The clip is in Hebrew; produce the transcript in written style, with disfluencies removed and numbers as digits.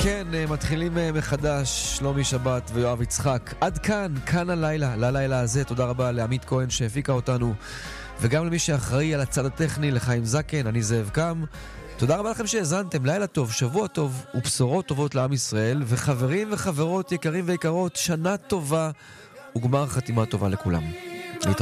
כן, מתחילים מחדש, שלומי שבת ויואב יצחק. עד כאן הלילה, ללילה הזה. תודה רבה לעמית כהן שהפיקה אותנו, וגם למי שאחראי על הצד הטכני, לחיים זקן, אני זאב קם. תודה רבה לכם שהזנתם, לילה טוב, שבוע טוב ובשורות טובות לעם ישראל, וחברים וחברות יקרים ויקרות, שנה טובה וגמר חתימה טובה לכולם.